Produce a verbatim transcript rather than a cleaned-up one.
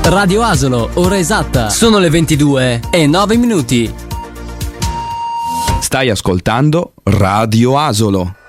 Radio Asolo, ora esatta. Sono le ventidue e nove minuti. Stai ascoltando Radio Asolo.